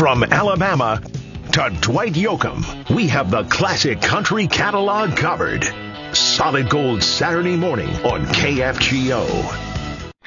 From Alabama to Dwight Yoakam, we have the classic country catalog covered. Solid Gold Saturday morning on KFGO.